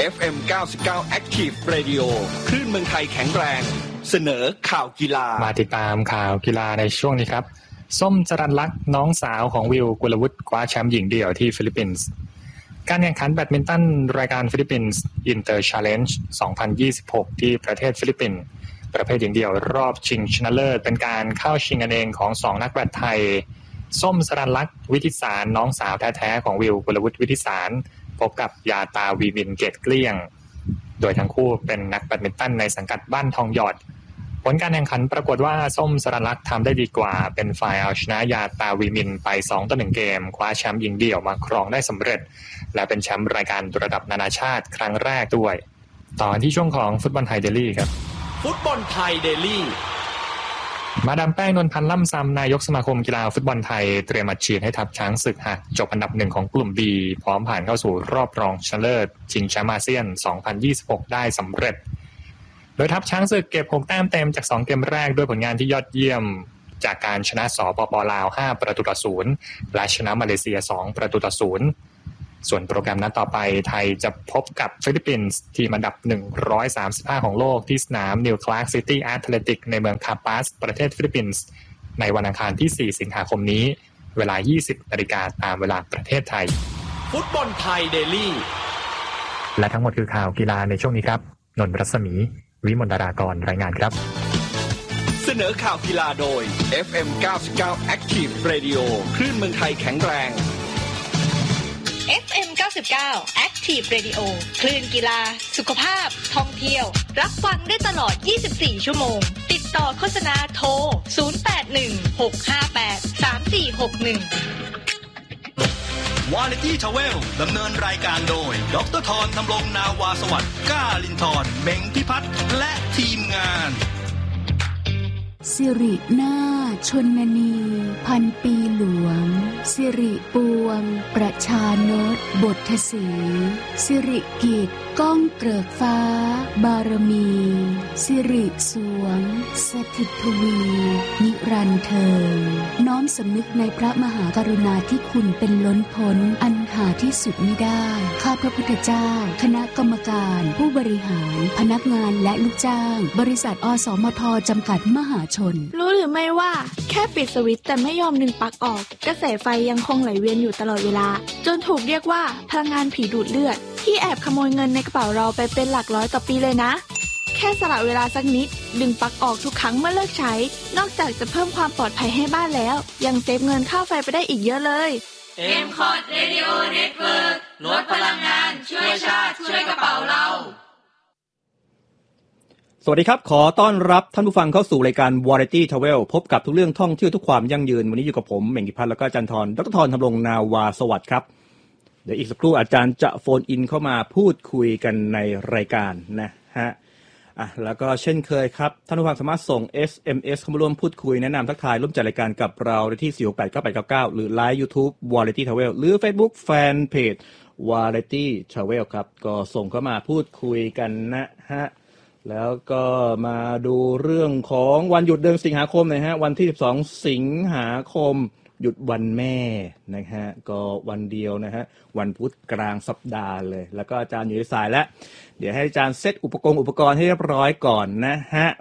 FM 99 Active Radio คลื่นเมืองไทยแข็งแรงเสนอข่าวกีฬามาติดตามข่าวกีฬาในช่วงนี้ครับส้มจรัญลักษณ์น้องสาวของวิวกุลวุฒิคว้าแชมป์หญิงเดี่ยวที่ฟิลิปปินส์การแข่งขันแบดมินตันรายการฟิลิปปินส์อินเตอร์แชลเลนจ์ 2026 ที่ประเทศฟิลิปปินส์ประเภทหญิงเดี่ยวรอบชิงชนะเลิศเป็นการเข้าชิงกันเองของ2นักแบดไทยส้มจรัญลักษณ์วิทิสารน้องสาวแท้ๆของวิวกุลวุฒิวิทิสารพบกับยาตาวีมินเกตเกลี้ยงโดยทั้งคู่เป็นนักแบดมินตันในสังกัดบ้านทองหยอดผลการแข่งขันปรากฏว่าส้มจรัญลักษณ์ทำได้ดีกว่าเป็นฝ่ายเอาชนะยาตาวีมินไป2-1เกมคว้าแชมป์หญิงเดี่ยวมาครองได้สำเร็จและเป็นแชมป์รายการระดับนานาชาติครั้งแรกด้วยต่อที่ช่วงของฟุตบอลไทยเดลี่ครับฟุตบอลไทยเดลี่มาดามแป้งนวลพันธ์ล่ำซำนายกสมาคมกีฬาฟุตบอลไทยเตรียมอัดฉีดให้ทัพช้างศึกหากจบอันดับ1ของกลุ่ม B พร้อมผ่านเข้าสู่รอบรองชนะเลิศชิงแชมป์อาเซียน 2026 ได้สำเร็จโดยทัพช้างศึกเก็บ6แต้มเต็มจาก2เกมแรกด้วยผลงานที่ยอดเยี่ยมจากการชนะสปป.ลาว5-0และชนะมาเลเซีย2-0ส่วนโปรแกรมนัดต่อไปไทยจะพบกับฟิลิปปินส์ทีมอันดับ135ของโลกที่สนามนิวคลาร์กซิตี้แอตเลติกในเมืองคาปัสประเทศฟิลิปปินส์ในวันอังคารที่4สิงหาคมนี้เวลา 20:00 น.ตามเวลาประเทศไทยฟุตบอลไทยเดลี่และทั้งหมดคือข่าวกีฬาในช่วงนี้ครับนนท์รัศมีวิมลดารากรรายงานครับเสนอข่าวกีฬาโดย FM 99 Active Radio คลื่นเมืองไทยแข็งแรง FM 99 Active Radio คลื่นกีฬาสุขภาพท่องเที่ยวรับฟังได้ตลอด24ชั่วโมงติดต่อโฆษณาโทร0816583461 วาไรตี้ทราเวลดำเนินรายการโดยดร.ธร ธำรงนาวาสวัสดิ์ก้าลินทร์เม้งพิพัฒน์และทีมงานสิรินาชนนีพันปีหลวงสิริปวงประชานตบทสีสิริกิจก้องเกริกฟ้าบารมีสิริสวงสถิตทวีนิรันดร์เทิงน้อมสำนึกในพระมหากรุณาธิคุณเป็นล้นพ้นอันหาที่สุดมิได้ข้าพระพุทธเจ้าคณะกรรมการผู้บริหารพนักงานและลูกจ้างบริษัทอสมทจำกัดมหาชนรู้หรือไม่ว่าแค่ปิดสวิตช์แต่ไม่ยอมดึงปลั๊กออกกระแสไฟยังคงไหลเวียนอยู่ตลอดเวลาจนถูกเรียกว่าพลังงานผีดูดเลือดที่แอบขโมยเงินในกระเป๋าเราไปเป็นหลักร้อยต่อปีเลยนะแค่สละเวลาสักนิดดึงปลั๊กออกทุกครั้งเมื่อเลิกใช้นอกจากจะเพิ่มความปลอดภัยให้บ้านแล้วยังเซฟเงินค่าไฟไปได้อีกเยอะเลย M-Code Radio Network ลดพลังงานช่วยชาติช่วยกระเป๋าเราสวัสดีครับขอต้อนรับท่านผู้ฟังเข้าสู่รายการ Variety Travel พบกับทุกเรื่องท่องเที่ยวทุกความยั่งยืนวันนี้อยู่กับผมเม่งกิพัฒน์แล้วก็อาจารย์ธรดร.ธร ธำรงนาวาสวัสดิ์ครับเดี๋ยวอีกสักครู่อาจารย์จะโฟนอินเข้ามาพูดคุยกันในรายการนะฮะแล้วก็เช่นเคยครับท่านผู้ฟังสามารถส่ง SMS เข้ามาร่วมพูดคุยแนะนำทักทายร่วมจัดรายการกับเราได้ที่ 4689899 หรือ Live YouTube Variety Travel หรือ Facebook Fanpage Variety Travel ครับก็ส่งเข้ามาพูดคุยกันนะฮะแล้วก็มาดูเรื่องของวันหยุดเดือนสิงหาคมนะฮะวันที่12สิงหาคมหยุดวันแม่นะฮะก็วันเดียวนะฮะวันพุธกลางสัปดาห์เลยแล้วก็อาจารย์อยู่ในสายแล้วเดี๋ยวให้อาจารย์เซตอุปกรณ์ให้เรียบร้อยก่อนนะฮะ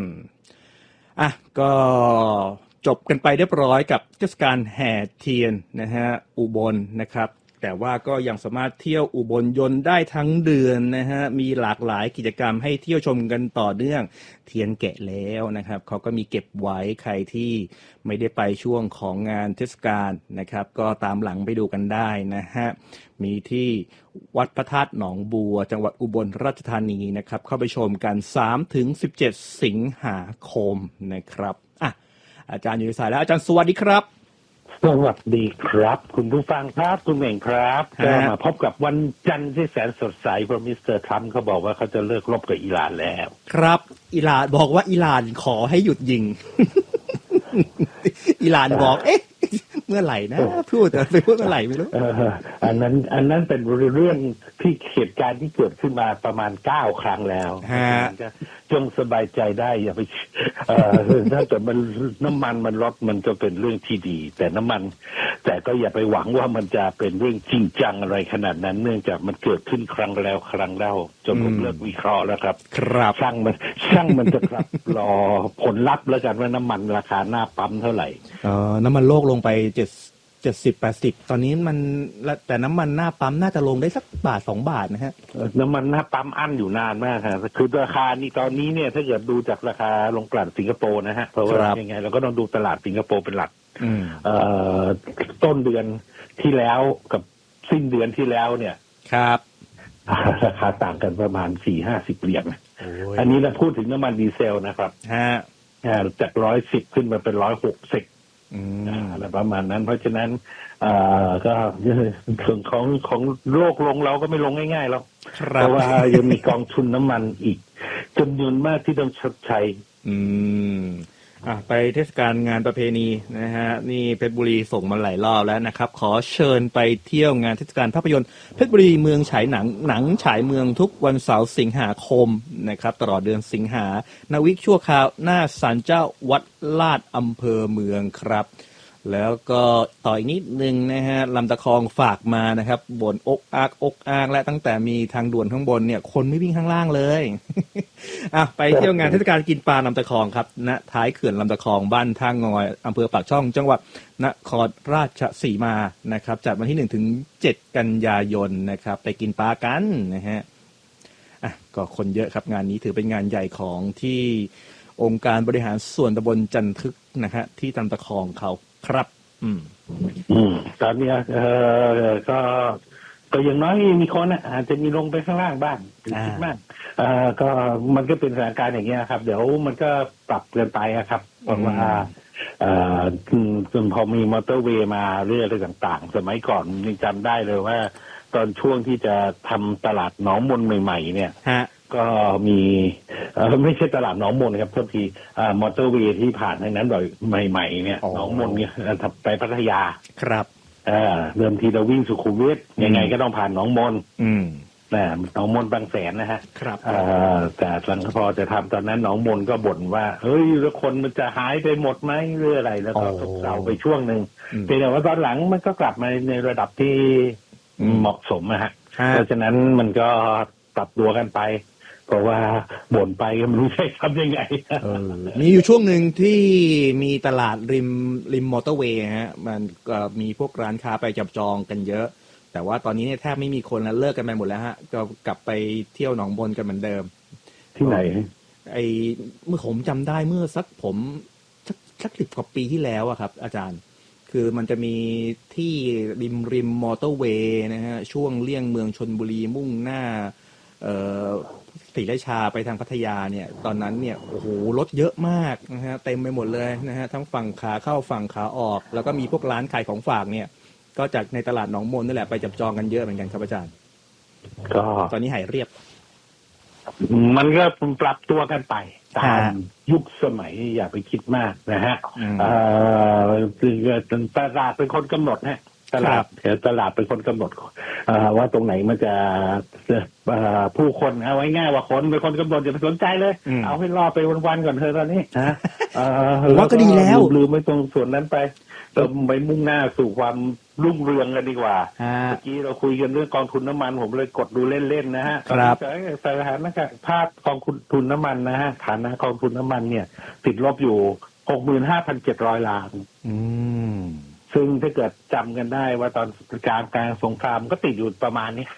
ก็จบกันไปเรียบร้อยกับเทศกาลแห่เทียนนะฮะอุบลนะครับแต่ว่าก็ยังสามารถเที่ยวอุบลยนต์ได้ทั้งเดือนนะฮะมีหลากหลายกิจกรรมให้เที่ยวชมกันต่อเนื่องเทียนแกะแล้วนะครับเขาก็มีเก็บไว้ใครที่ไม่ได้ไปช่วงของงานเทศกาลนะครับก็ตามหลังไปดูกันได้นะฮะมีที่วัดพระธาตุหนองบัวจังหวัดอุบลราชธานีนะครับเข้าไปชมกัน 3-17 สิงหาคมนะครับอาจารย์อยู่ในสายแล้วอาจารย์สวัสดีครับสวัสดีครับคุณผู้ฟังครับคุณเองครับก็มาพบกับวันจันทร์ที่แสนสดใสเพราะมิสเตอร์ทรัมป์เขาบอกว่าเขาจะเลิกรบกับอิหร่านแล้วครับอิหร่านบอกว่าอิหร่านขอให้หยุดยิง อิหร่านบอกเมื่อไหร่นะพูดแต่ไปพูดเมื่อไหร่ไม่รู้อันนั้นเป็นเรื่องที่เหตุการณ์ที่เกิดขึ้นมาประมาณ9 ครั้งแล้วจงสบายใจได้อย่าไปถ้าเกิดมันน้ำมันลดมันจะเป็นเรื่องที่ดีแต่ก็อย่าไปหวังว่ามันจะเป็นเรื่องจริงจังอะไรขนาดนั้นเนื่องจากมันเกิดขึ้นครั้งแล้วครั้งเล่าจนผมเลิกวิเคราะห์แล้วครับช่างมันจะครับรอผลลัพธ์แล้วกันว่าน้ำมันราคาหน้าปั๊มเท่าไหร่น้ำมันโลกลงไป70-80ตอนนี้มันแต่น้ำมันหน้าปั๊มน่าจะลงได้สักบาท2 บาทนะฮะน้ำมันหน้าปั๊มอั้นอยู่นานมากครับคือราคานี่ตอนนี้เนี่ยถ้าเกิดดูจากราคาโรงกลั่นสิงคโปร์นะฮะเพราะว่ายังไงเราก็ต้องดูตลาดสิงคโปร์เป็นหลักต้นเดือนที่แล้วกับสิ้นเดือนที่แล้วเนี่ยครับราคาต่างกันประมาณ 4-50 เหรียญอันนี้เราพูดถึงน้ำมันดีเซลนะครับจาก110ขึ้นมาเป็น160อะไรประมาณนั้นเพราะฉะนั้นก็ส่วนของโลกลงเราก็ไม่ลงง่ายๆแล้วเพราะว่ายังมีกองทุนน้ำมันอีกจำนวนมากที่ต้องชดใช้ไปเทศกาลงานประเพณีนะฮะนี่เพชรบุรีส่งมาหลายรอบแล้วนะครับขอเชิญไปเที่ยวงานเทศกาลภาพยนตร์เพชรบุรีเมืองฉายหนังฉายเมืองทุกวันเสาร์สิงหาคมนะครับตลอดเดือนสิงหาณวิกชั่วคราวหน้าศาลเจ้าวัดลาดอำเภอเมืองครับแล้วก็ต่ออีกนิดนึงนะฮะลำตะคองฝากมานะครับบ่นอกอากและตั้งแต่มีทางด่วนข้างบนเนี่ยคนไม่วิ่งข้างล่างเลยไปเที่ยวงานเทศกาลกินปลาลำตะคองครับณท้ายเขื่อนลำตะคองบ้านท่างอยอำเภอปากช่องจังหวัดนครราชสีมานะครับจัดวันที่1 ถึง 7 กันยายนนะครับไปกินปลากันนะฮะก็คนเยอะครับงานนี้ถือเป็นงานใหญ่ของที่องค์การบริหารส่วนตำบลจันทึกนะฮะที่ลำตะคองเขาครับตอนนี้ก็อย่างน้อยมีคนอาจจะมีลงไปข้างล่างบ้างคิดมากก็มันก็เป็นสถานการณ์อย่างเงี้ยครับเดี๋ยวมันก็ปรับเกินไปครับเพราะว่าพอมีมอเตอร์เวย์มาเรื่องอะไรต่างๆสมัยก่อนยังจำได้เลยว่าตอนช่วงที่จะทำตลาดหนองมนใหม่ๆเนี่ยก็มีไม่ใช่ตลาดหนองมนครับโทษทีมอเตอร์เวย์ที่ผ่านทางนั้นโดยใหม่ๆเนี่ยหนองมนเนี่ยไปพัทยาครับเริ่มทีเราวิ่งสุขุมวิทยังไงก็ต้องผ่านหนองมนหนองมนบางแสนนะฮะครับแต่หลังพอจะทำตอนนั้นหนองมนก็บ่นว่าเฮ้ยแล้วคนมันจะหายไปหมดไหมหรืออะไรแล้วก็ตกเศร้าไปช่วงหนึ่งแต่ว่าตอนหลังมันก็กลับมาในระดับที่เหมาะสมนะฮะเพราะฉะนั้นมันก็ปรับตัวกันไปเพราะว่าบ่นไปก็ไม่รู้จะทำยังไงมีอยู่ช่วงหนึ่งที่มีตลาดริมมอเตอร์เวย์ฮะมันก็มีพวกร้านค้าไปจับจองกันเยอะแต่ว่าตอนนี้เนี่ยแทบไม่มีคนแล้วเลิกกันไปหมดแล้วฮะก็กลับไปเที่ยวหนองบนกันเหมือนเดิมที่ไหนเมื่อผมจำได้เมื่อสัก10 กว่าปีที่แล้วอะครับอาจารย์คือมันจะมีที่ริมมอเตอร์เวย์นะฮะช่วงเลี่ยงเมืองชลบุรีมุ่งหน้าศรีราชาไปทางพัทยาเนี่ยตอนนั้นเนี่ยโอ้โหรถเยอะมากนะฮะเต็มไปหมดเลยนะฮะทั้งฝั่งขาเข้าฝั่งขาออกแล้วก็มีพวกร้านขายของฝากเนี่ยก็จากในตลาดหนองมนนี่แหละไปจับจองกันเยอะเหมือนกันครับอาจารย์ก็ตอนนี้หายเรียบมันก็ปรับตัวกันไปตามยุคสมัยอย่าไปคิดมากนะฮะตลาดเป็นคนกำหนดฮะตลาดเป็นคนกำหนดว่าตรงไหนมันจะผู้คนเอาไว้ง่ายว่าคนเป็นคนกำหนดอย่าไปสนใจเลยเอาให้รอไปวันๆก่อนเธอตอนนี้ว่าก็ดีแล้วลืมไม่ตรงส่วนนั้นไปเราไปมุ่งหน้าสู่ความรุ่งเรืองกันดีกว่าเมื่อกี้เราคุยกันเรื่องกองทุนน้ำมันผมเลยกดดูเล่นๆนะฮะครับสถานภาพกองทุนน้ำมันนะฮะฐานะกองทุนน้ำมันเนี่ยติดลบอยู่ 65,700 ล้านซึ่งถ้าเกิดจำกันได้ว่าตอนการสงครามก็ติดอยู่ประมาณนี้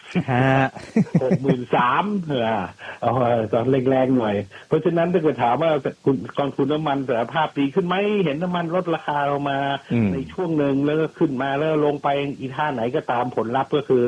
63,000ตอนแรงๆหน่อยเพราะฉะนั้นถ้าเกิดถามว่ากองทุนน้ำมันสภาพดีขึ้นไหมเห็นน้ำมันลดราคาลงมาในช่วงหนึ่งแล้วก็ขึ้นมาแล้วลงไปอีท่าไหนก็ตามผลลัพธ์ก็คือ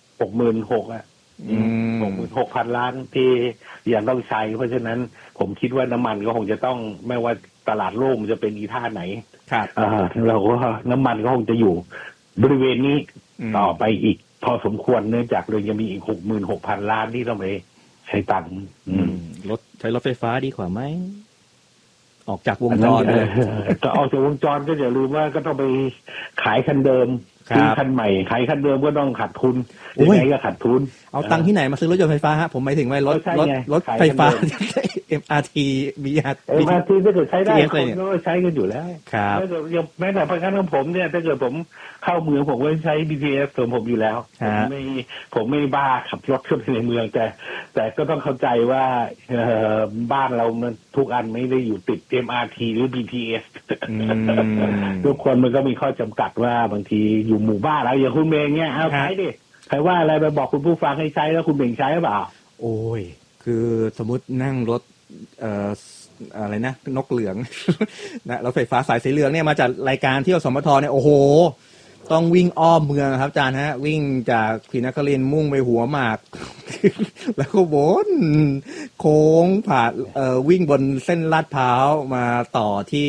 66,000 ล้านที่ยังต้องใช้เพราะฉะนั้นผมคิดว่าน้ำมันก็คงจะต้องไม่ว่าตลาดโลกมันจะเป็นอีท่าไหนเราก็น้ำมันก็คงจะอยู่บริเวณนี้ต่อไปอีกพอสมควรเนื่องจากเรายังมีอีก 66,000 ล้านที่ต้องไปใช้ตังค์ใช้รถไฟฟ้าดีกว่าไหมออกจากวงจรเลยก็ออกจากวงจรก็อย่าลืมว่าก็ต้องไปขายคันเดิมซื้อคันใหม่ขายคันเดิมก็ต้องขาดทุนยังไงก็ขาดทุนเอาตังค์ที่ไหนมาซื้อรถยนต์ไฟฟ้าฮะผมหมายถึงว่ารถไฟฟ้า MRT มี MRT ถ้าเกิดใช้ได้คนก็ใช้กันอยู่แล้วครับถ้าเกิดแม้แต่ประกันของผมเนี่ยถ้าเกิดผมเข้าเมืองผมก็ใช้ BTS ส่วนผมอยู่แล้วผมไม่บ้าขับรถเข้าไปในเมืองแต่ก็ต้องเข้าใจว่าบ้านเรามันทุกอันไม่ได้อยู่ติด MRT หรือ BTS ทุกคนมันก็มีข้อจำกัดว่าบางทีอยู่หมู่บ้านแล้วอย่างคุณเมงเนี่ยเอาใช้ดิใครว่าอะไรไปบอกคุณผู้ฟังให้ใช้แล้วคุณเมงใช้หรือเปล่าโอ้ยคือสมมตินั่งรถอะไรนะนกเหลืองนะรถไฟฟ้าสายสีเหลืองเนี่ยมาจากรายการเที่ยวสมทเนี่ยโอ้โหต้องวิ่งอ้อมเมืองครับอาจารย์ฮะวิ่งจากศรีนครินทร์มุ่งไปหัวหมากแล้วก็วนโค้งผ่านวิ่งบนเส้นลาดพร้าวมาต่อที่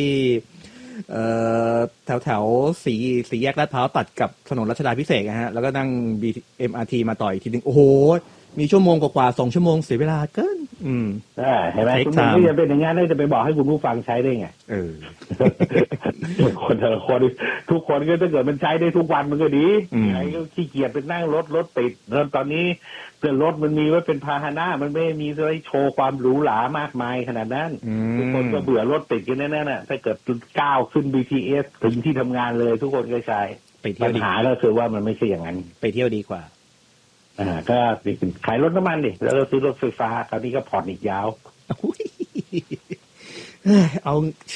แถวสี่แยกลาดพร้าวตัดกับถนนรัชดาภิเษกนะฮะแล้วก็นั่ง MRT มาต่ออีกทีนึงโอ้โหมีชั่วโมงกว่า2ชั่วโมงเสียเวลาเกินเห็นไหมคุณไม่จะเป็นอย่างนั้นจะไปบอกให้คุณผู้ฟังใช้ได้ไงคนแต่ละคนทุกคนก็ถ้าเกิดมันใช้ได้ทุกวันมันก็ดีใครก็ขี้เกียจไปนั่งรถติดแล้วตอนนี้รถมันมีไว้เป็นพาหนะมันไม่มีอะไรโชว์ความหรูหรามากมายขนาดนั้นทุกคนก็เบื่อรถติดกันแน่ๆน่ะถ้าเกิดก้าวขึ้น BTS ถึงที่ทำงานเลยทุกคนก็ใช้ปัญหาก็คือว่ามันไม่ใช่อย่างนั้นไปเที่ยวดีกว่าก็ขายรถน้ำมันดิแล้วเราซื้อรถไฟฟ้าคราวนี้ก็ผ่อนอีกยาวเอา